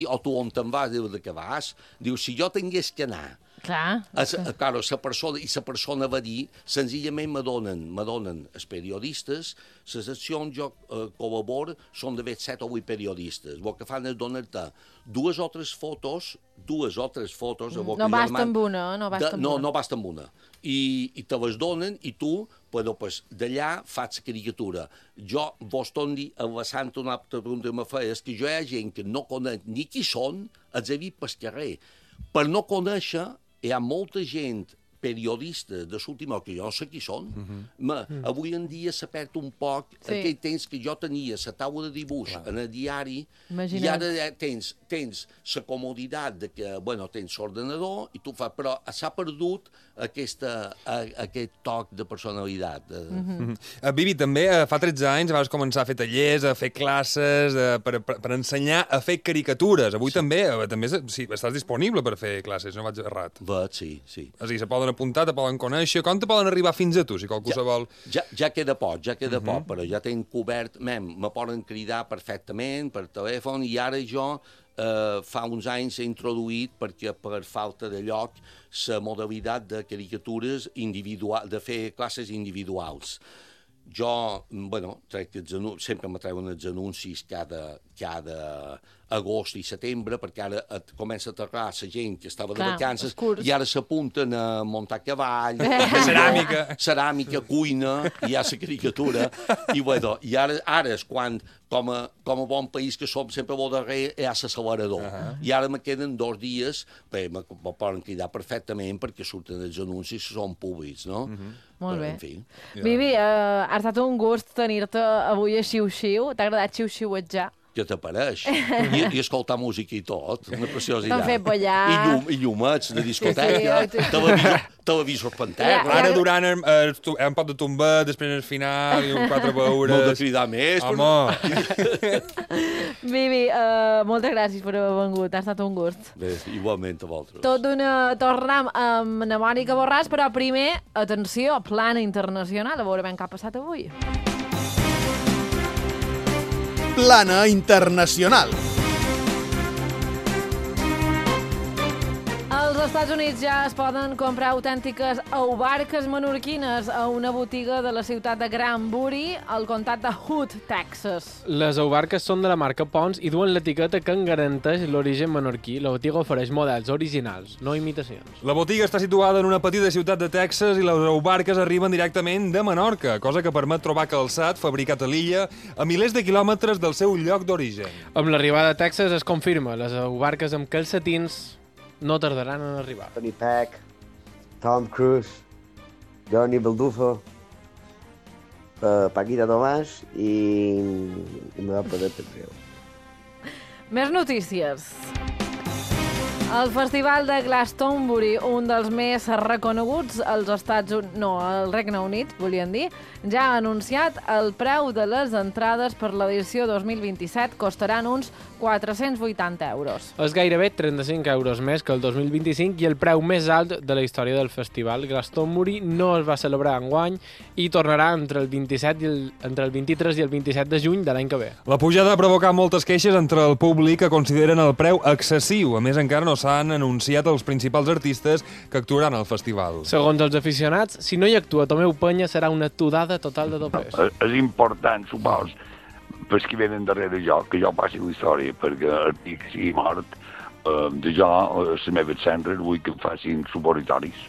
o tu on te'n vas, diu, de què vas? Diu, si jo tingués que anar, Clar. claro, la persona va dir, senzillament me donen els periodistes, les accions jo col·laboro són d'haver 7 o 8 periodistes. El que fan és donar-te dues o tres fotos. No basta amb una, no basta amb una. No basta amb una. I te les donen i tu, però pues, d'allà faig la caricatura. Jo, vos torni a vessant una altra pregunta que me feia, és que jo hi ha gent que no conec ni qui són, els he vist pel carrer. Per no conèixer, hi ha molta gent periodistes de l'última hora que jo no sé qui són. Avui en dia s'ha perd un poc aquell temps que jo tenia la taula de dibuix en el diari i ara tens la comoditat de que, tens l'ordenador i tu fas, però s'ha perdut aquest toc de personalitat. Vivi, també fa 13 anys vas començar a fer tallers, a fer classes, per ensenyar a fer caricatures. Avui també estàs disponible per fer classes, no vaig errat. Sí. És a dir, se poden apuntar, te poden conèixer. Com te poden arribar fins a tu, si qualcú se vol? Ja queda poc, però ja tenc cobert, me poden cridar perfectament per telèfon i ara jo fa uns anys he introduït, perquè per falta de lloc, la modalitat de caricatures individuals, de fer classes individuals. Jo, sempre me treuen els anuncis cada agost i setembre, perquè ara comença a aterrar la gent que estava de vacances i ara s'apunten a muntar cavall, ceràmica, cuina, i hi ha la caricatura. I ara és quan, com a bon país que som, sempre vol darrere, hi ha l'accelerador. I ara me queden 2 dies, me poden cridar perfectament perquè surten els anuncis que són públics, no? Molt bé. Vivi, ha estat un gust tenir-te avui a Xiu-Xiu. T'ha agradat xiu-xiuetjar? Què t'apareix? I escoltar música i tot, una preciositat. T'han fet ballar. I llumets de discoteca, televisors per terra. Ara durant un pot de tombar, després al final, i un 4 beures... No de cridar més. Home! Vivi, moltes gràcies per haver vengut, ha estat un gust. Bé, igualment a vosaltres. Tornem amb na Mònica Borràs, però primer, atenció, plana internacional, a veure ben què ha passat avui. Plana internacional. Als Estats Units ja es poden comprar autèntiques aubarques menorquines a una botiga de la ciutat de Granbury, al comtat de Hood, Texas. Les aubarques són de la marca Pons i duen l'etiqueta que en garanteix l'origen menorquí. La botiga ofereix models originals, no imitacions. La botiga està situada en una petita ciutat de Texas i les aubarques arriben directament de Menorca, cosa que permet trobar calçat fabricat a l'illa a milers de quilòmetres del seu lloc d'origen. Amb l'arribada a Texas es confirma, les aubarques amb calcetins no tardaran en arribar. Tony Peck, Tom Cruise, Johnny Baldufo, Paquita Tomàs i me va poder Petreu. Més notícies. El Festival de Glastonbury, un dels més reconeguts al Regne Unit, volien dir, ja ha anunciat el preu de les entrades per l'edició 2027, costaran uns 480 euros. És gairebé 35 euros més que el 2025 i el preu més alt de la història del festival. Glastonbury no es va celebrar enguany i tornarà entre el 23 i el 27 de juny de l'any que ve. La pujada ha provocat moltes queixes entre el públic que consideren el preu excessiu. A més, encara no s'han anunciat els principals artistes que actuaran al festival. Segons els aficionats, si no hi actua Tomeu Penya serà una todada total de doblers. És important, supos, pels que venen darrere jo, que jo passi la història, perquè el dia que sigui mort, de jo, les meves cendres, vull que em facin supositoris.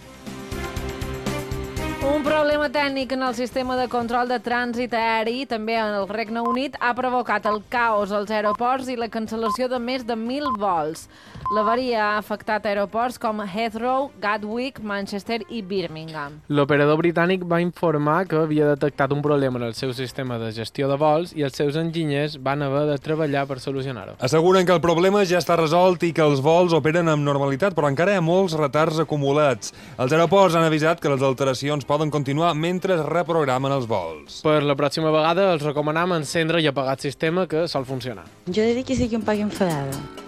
Un problema tècnic en el sistema de control de trànsit aeri, també en el Regne Unit, ha provocat el caos als aeroports i la cancel·lació de més de 1.000 vols. L'avaria ha afectat aeroports com Heathrow, Gatwick, Manchester i Birmingham. L'operador britànic va informar que havia detectat un problema en el seu sistema de gestió de vols i els seus enginyers van haver de treballar per solucionar-ho. Asseguren que el problema ja està resolt i que els vols operen amb normalitat, però encara hi ha molts retards acumulats. Els aeroports han avisat que les alteracions poden continuar mentre es reprogramen els vols. Per la pròxima vegada els recomanam encendre i apagar el sistema, que sol funcionar. Yo desde que sé que un pague enfadado.